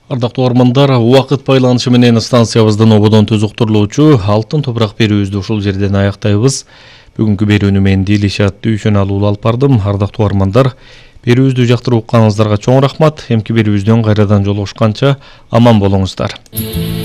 Ардактуу угармандар, убакыт байланышы менен станциябыздын ободон төз уктурулуучу алтын топурак берүүбүздү ушул жерден аяктайбыз. Бүгүнкү берүүнү мен Дилишат Дүйшөналуу алып бардым. Ардактуу угармандар, берүүбүздү жактырып укканыңыздарга чоң рахмат. Эмки берүүбүздөн кайрадан жолугушканча аман болуңуздар.